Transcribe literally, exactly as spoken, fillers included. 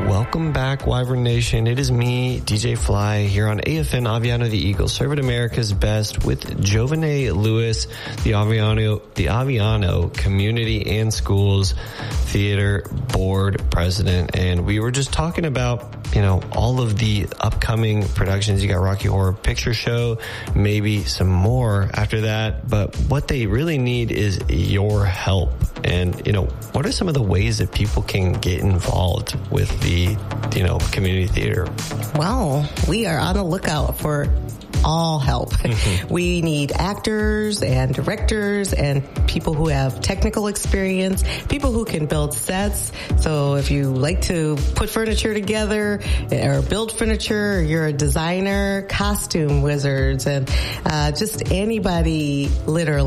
Welcome back, Wyvern Nation. It is me, D J Fly, here on A F N Aviano the Eagle, serving America's best with Jovanay Lewis, the Aviano, the Aviano Community and Schools Theater Board President. And we were just talking about, you know, all of the upcoming productions. You got Rocky Horror Picture Show, maybe some more after that. But what they really need is your help. And, you know, what are some of the ways that people can get involved with the, you know, community theater? Well, we are on the lookout for all help. Mm-hmm. We need actors and directors and people who have technical experience, people who can build sets. So if you like to put furniture together or build furniture, or you're a designer, costume wizards, and uh, just anybody literally